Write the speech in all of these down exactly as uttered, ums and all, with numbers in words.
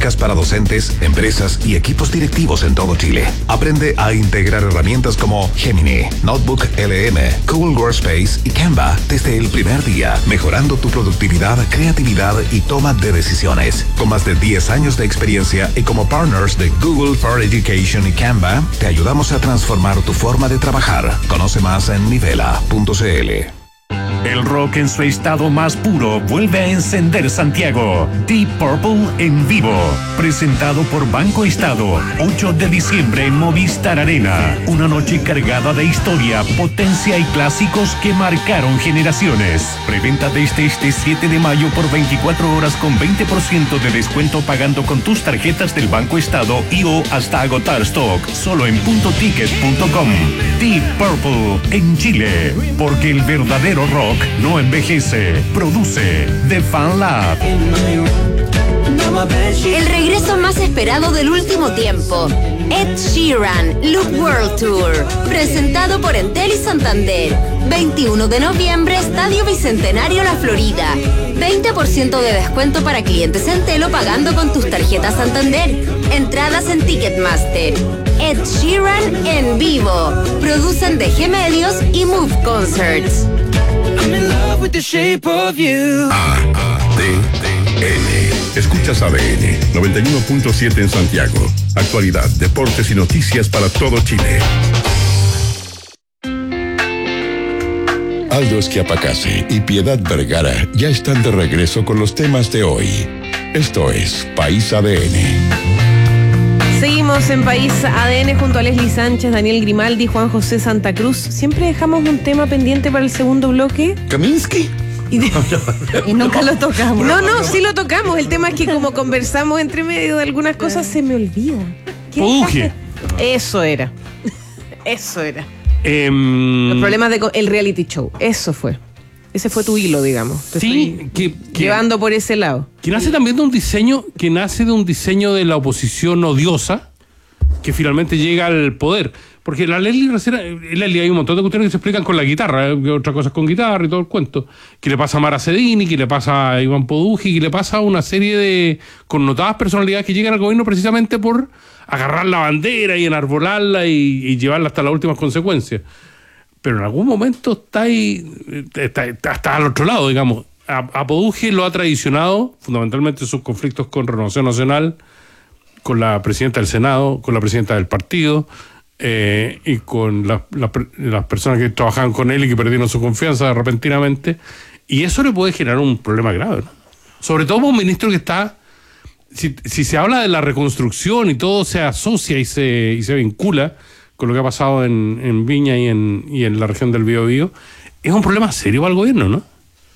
únicas para docentes, empresas y equipos directivos en todo Chile. Aprende a integrar herramientas como Gemini, Notebook L M, Google Workspace y Canva desde el primer día, mejorando tu productividad, creatividad y toma de decisiones. Con más de diez años de experiencia y como partners de Google for Education y Canva, te ayudamos a transformar tu forma de trabajar. Conoce más en nivela punto c l. El rock en su estado más puro vuelve a encender Santiago. Deep Purple en vivo. Presentado por Banco Estado. ocho de diciembre en Movistar Arena. Una noche cargada de historia, potencia y clásicos que marcaron generaciones. Preventa desde este siete de mayo por veinticuatro horas con veinte por ciento de descuento pagando con tus tarjetas del Banco Estado y o hasta agotar stock. Solo en punto ticket punto com. Deep Purple en Chile. Porque el verdadero rock no envejece. Produce The Fan Lab. El regreso más esperado del último tiempo. Ed Sheeran, Look World Tour. Presentado por Entel y Santander. veintiuno de noviembre, Estadio Bicentenario La Florida. veinte por ciento de descuento para clientes Entel o pagando con tus tarjetas Santander. Entradas en Ticketmaster. Ed Sheeran en vivo. Producen D G Medios y Move Concerts. I'm in love with the shape of you. A, A, D, D, N. Escuchas A D N noventa y uno punto siete en Santiago. Actualidad, deportes y noticias para todo Chile. Aldo Schiapacase y Piedad Vergara ya están de regreso con los temas de hoy. Esto es País A D N. Seguimos en País A D N junto a Leslie Sánchez, Daniel Grimaldi, Juan José Santa Cruz. Siempre dejamos un tema pendiente para el segundo bloque. ¿Kaminsky? Y, de... y nunca lo tocamos. No, no, sí lo tocamos. El tema es que como conversamos entre medio de algunas cosas, se me olvida. Puje. Eso era. Eso era. Eh, Los problemas del de reality show. Eso fue. Ese fue tu hilo, digamos. Te sí, que, que llevando por ese lado. Que nace también de un diseño, que nace de un diseño de la oposición odiosa, que finalmente llega al poder. Porque la Leslie recién, Leslie, hay un montón de cuestiones que se explican con la guitarra, ¿eh? Otras cosas con guitarra y todo el cuento. Que le pasa a Mara Sedini, que le pasa a Iván Poduji, que le pasa a una serie de connotadas personalidades que llegan al gobierno precisamente por agarrar la bandera y enarbolarla y, y llevarla hasta las últimas consecuencias. Pero en algún momento está ahí, está, está, está al otro lado, digamos. A, a Poduji lo ha traicionado, fundamentalmente sus conflictos con Renovación Nacional, con la presidenta del Senado, con la presidenta del partido, eh, y con la, la, las personas que trabajaban con él y que perdieron su confianza repentinamente. Y eso le puede generar un problema grave, ¿no? Sobre todo para un ministro que está... Si, si se habla de la reconstrucción y todo se asocia y se, y se vincula con lo que ha pasado en, en Viña y en, y en la región del Biobío, es un problema serio para el gobierno, ¿no?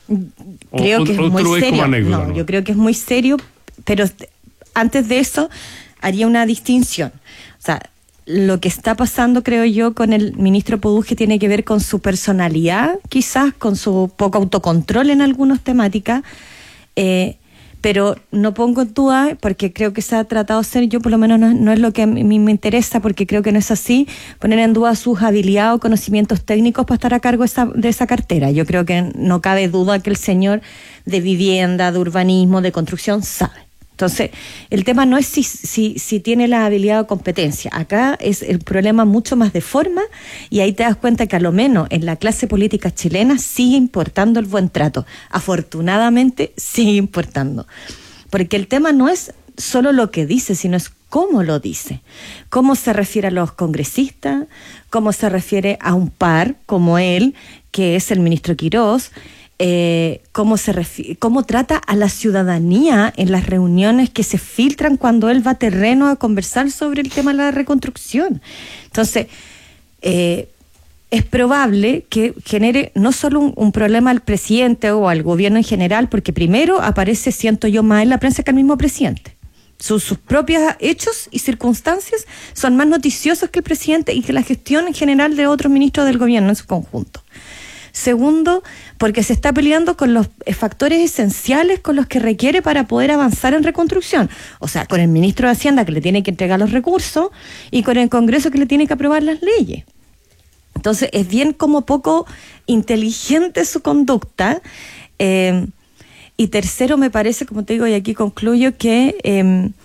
Creo o, que o, es muy serio. Anécdota, no, ¿no? Yo creo que es muy serio, pero antes de eso haría una distinción. O sea, lo que está pasando, creo yo, con el ministro Poduji tiene que ver con su personalidad, quizás, con su poco autocontrol en algunas temáticas, eh, pero no pongo en duda, porque creo que se ha tratado de ser, yo por lo menos no, no es lo que a mí me interesa, porque creo que no es así, poner en duda sus habilidades o conocimientos técnicos para estar a cargo de esa, de esa cartera. Yo creo que no cabe duda que el señor de vivienda, de urbanismo, de construcción, sabe. Entonces, el tema no es si, si, si tiene la habilidad o competencia. Acá es el problema mucho más de forma, y ahí te das cuenta que a lo menos en la clase política chilena sigue importando el buen trato. Afortunadamente sigue importando. Porque el tema no es solo lo que dice, sino es cómo lo dice. Cómo se refiere a los congresistas, cómo se refiere a un par como él, que es el ministro Quirós, Eh, cómo se refi- cómo trata a la ciudadanía en las reuniones que se filtran cuando él va a terreno a conversar sobre el tema de la reconstrucción. Entonces, eh, es probable que genere no solo un, un problema al presidente o al gobierno en general, porque primero aparece, siento yo, más en la prensa que el mismo presidente. Sus, sus propios hechos y circunstancias son más noticiosos que el presidente y que la gestión en general de otros ministros del gobierno en su conjunto. Segundo, porque se está peleando con los factores esenciales con los que requiere para poder avanzar en reconstrucción. O sea, con el ministro de Hacienda, que le tiene que entregar los recursos, y con el Congreso, que le tiene que aprobar las leyes. Entonces, es bien como poco inteligente su conducta. Eh, y tercero, me parece, como te digo, y aquí concluyo, que eh,